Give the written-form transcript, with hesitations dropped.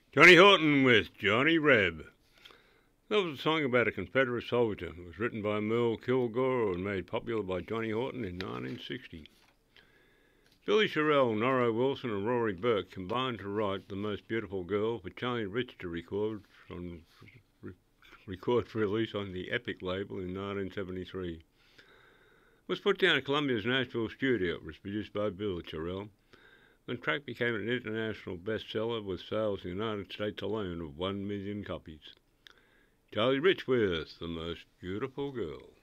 Johnny Horton with Johnny Reb. That was a song about a Confederate soldier. It was written by Merle Kilgore and made popular by Johnny Horton in 1960. Billy Sherrill, Norro Wilson and Rory Burke combined to write The Most Beautiful Girl for Charlie Rich to record for release on the Epic label in 1973. It was put down at Columbia's Nashville studio. It was produced by Bill Sherrill. The track became an international bestseller with sales in the United States alone of 1 million copies. Charlie Rich with The Most Beautiful Girl.